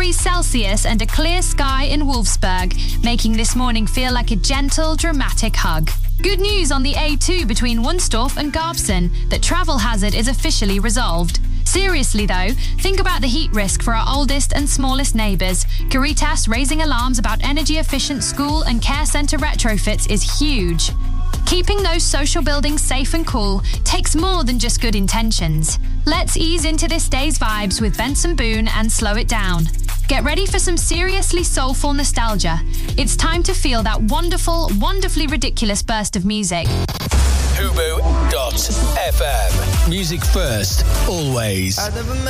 degrees Celsius and a clear sky in Wolfsburg, making this morning feel like a gentle, dramatic hug. Good news on the A2 between Wunstorf and Garbsen. That travel hazard is officially resolved. Seriously though, think about the heat risk for our oldest and smallest neighbours. Caritas raising alarms about energy-efficient school and care centre retrofits is huge. Keeping those social buildings safe and cool takes more than just good intentions. Let's ease into this day's vibes with Benson Boone and Slow It Down. Get ready for some seriously soulful nostalgia. It's time to feel that wonderful, wonderfully ridiculous burst of music. Hubu.fm. Music first, always.